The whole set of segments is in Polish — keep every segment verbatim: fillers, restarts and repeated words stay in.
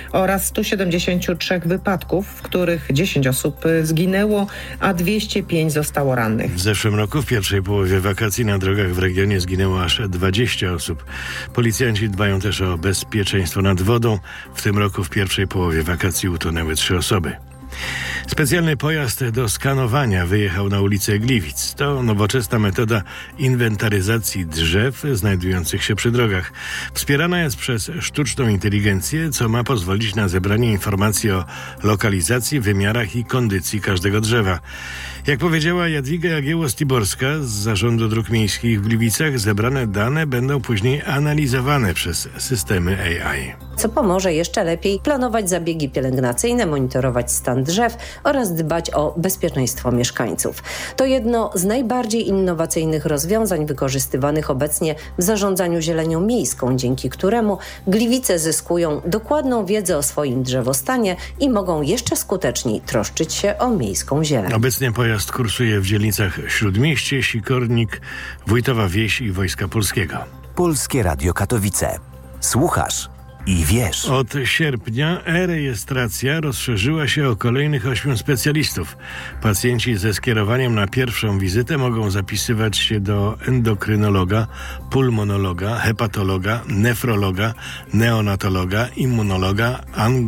oraz sto siedemdziesiąt trzy wypadków, w których dziesięć osób zginęło, a dwieście pięć zostało rannych. W zeszłym roku w pierwszej połowie wakacji na drogach w regionie zginęło aż dwadzieścia osób. Policjanci dbają też o bezpieczeństwo nad wodą. W tym roku w pierwszej połowie wakacji utonęły trzy osoby. Specjalny pojazd do skanowania wyjechał na ulicę Gliwic. To nowoczesna metoda inwentaryzacji drzew znajdujących się przy drogach. Wspierana jest przez sztuczną inteligencję, co ma pozwolić na zebranie informacji o lokalizacji, wymiarach i kondycji każdego drzewa. Jak powiedziała Jadwiga Jagiełło-Stiborska z Zarządu Dróg Miejskich w Gliwicach, zebrane dane będą później analizowane przez systemy A I. Co pomoże jeszcze lepiej planować zabiegi pielęgnacyjne, monitorować stan drzew oraz dbać o bezpieczeństwo mieszkańców. To jedno z najbardziej innowacyjnych rozwiązań wykorzystywanych obecnie w zarządzaniu zielenią miejską, dzięki któremu Gliwice zyskują dokładną wiedzę o swoim drzewostanie i mogą jeszcze skuteczniej troszczyć się o miejską zieleń. Obecnie pojazd kursuje w dzielnicach Śródmieście, Sikornik, Wójtowa Wieś i Wojska Polskiego. Polskie Radio Katowice. Słuchasz i wiesz. Od sierpnia e-rejestracja rozszerzyła się o kolejnych ośmiu specjalistów. Pacjenci ze skierowaniem na pierwszą wizytę mogą zapisywać się do endokrynologa, pulmonologa, hepatologa, nefrologa, neonatologa, immunologa,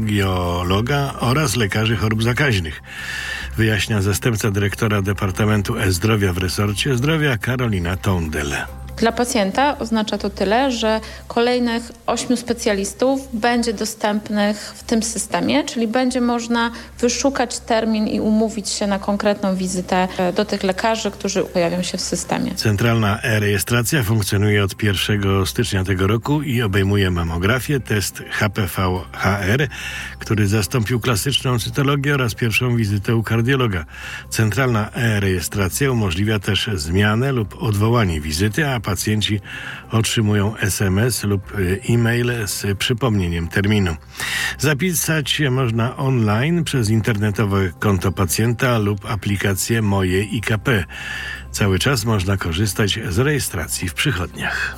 angiologa oraz lekarzy chorób zakaźnych. Wyjaśnia zastępca dyrektora Departamentu E-Zdrowia w resorcie zdrowia Karolina Tondel. Dla pacjenta oznacza to tyle, że kolejnych ośmiu specjalistów będzie dostępnych w tym systemie, czyli będzie można wyszukać termin i umówić się na konkretną wizytę do tych lekarzy, którzy pojawią się w systemie. Centralna e-rejestracja funkcjonuje od pierwszego stycznia tego roku i obejmuje mamografię, test H P V H R, który zastąpił klasyczną cytologię oraz pierwszą wizytę u kardiologa. Centralna e-rejestracja umożliwia też zmianę lub odwołanie wizyty, a pacjenci otrzymują S M S lub e-mail z przypomnieniem terminu. Zapisać się można online przez internetowe konto pacjenta lub aplikację Moje I K P. Cały czas można korzystać z rejestracji w przychodniach.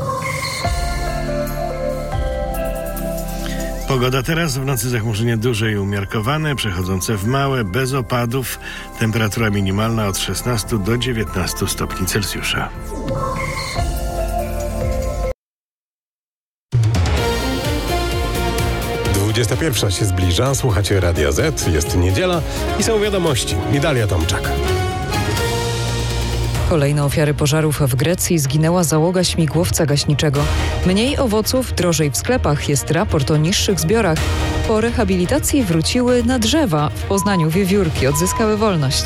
Pogoda teraz, w nocy zachmurzenie duże i umiarkowane, przechodzące w małe, bez opadów. Temperatura minimalna od szesnastu do dziewiętnastu stopni Celsjusza. dwudziesta pierwsza się zbliża, słuchacie Radia Z, jest niedziela i są wiadomości. Idalia Tomczak. Kolejne ofiary pożarów w Grecji zginęła załoga śmigłowca gaśniczego. Mniej owoców, drożej w sklepach, jest raport o niższych zbiorach. Po rehabilitacji wróciły na drzewa. W Poznaniu wiewiórki odzyskały wolność.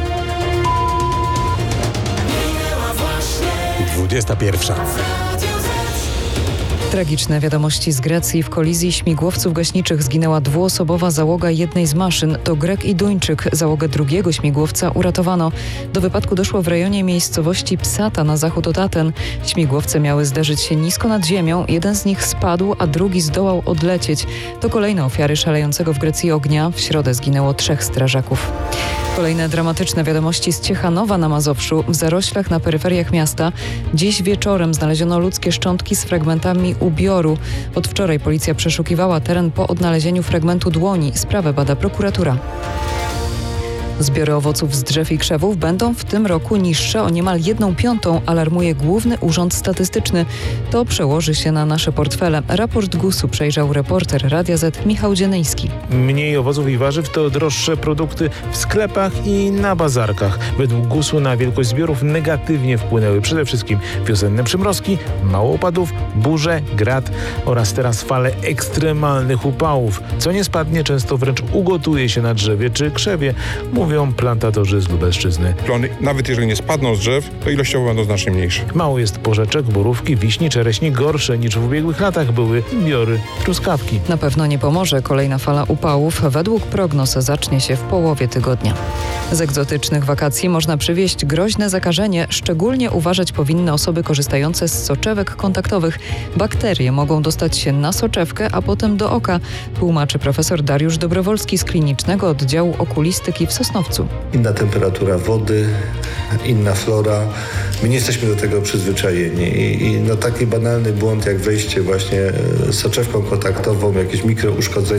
dwudziesta pierwsza. Tragiczne wiadomości z Grecji. W kolizji śmigłowców gaśniczych zginęła dwuosobowa załoga jednej z maszyn. To Grek i Duńczyk. Załogę drugiego śmigłowca uratowano. Do wypadku doszło w rejonie miejscowości Psata na zachód od Aten. Śmigłowce miały zderzyć się nisko nad ziemią. Jeden z nich spadł, a drugi zdołał odlecieć. To kolejne ofiary szalejącego w Grecji ognia. W środę zginęło trzech strażaków. Kolejne dramatyczne wiadomości z Ciechanowa na Mazowszu. W zaroślach na peryferiach miasta dziś wieczorem znaleziono ludzkie szczątki z fragmentami ubioru. Od wczoraj policja przeszukiwała teren po odnalezieniu fragmentu dłoni. Sprawę bada prokuratura. Zbiory owoców z drzew i krzewów będą w tym roku niższe o niemal jedną piątą, alarmuje Główny Urząd Statystyczny. To przełoży się na nasze portfele. Raport gusu przejrzał reporter Radia Z Michał Dzienejski. Mniej owoców i warzyw to droższe produkty w sklepach i na bazarkach. Według gusu na wielkość zbiorów negatywnie wpłynęły przede wszystkim wiosenne przymrozki, mało opadów, burze, grad oraz teraz fale ekstremalnych upałów. Co nie spadnie, często wręcz ugotuje się na drzewie czy krzewie, mówią plantatorzy z Lubelszczyzny. Plony, nawet jeżeli nie spadną z drzew, to ilościowo będą znacznie mniejsze. Mało jest porzeczek, borówki, wiśni, czereśni. Gorsze niż w ubiegłych latach były zbiory truskawki. Na pewno nie pomoże kolejna fala upałów. Według prognoz zacznie się w połowie tygodnia. Z egzotycznych wakacji można przywieźć groźne zakażenie. Szczególnie uważać powinny osoby korzystające z soczewek kontaktowych. Bakterie mogą dostać się na soczewkę, a potem do oka, tłumaczy profesor Dariusz Dobrowolski z Klinicznego Oddziału Okulistyki w Sosnowcu. Inna temperatura wody, inna flora. My nie jesteśmy do tego przyzwyczajeni i, i no taki banalny błąd jak wejście właśnie soczewką kontaktową, jakieś mikrouszkodzenie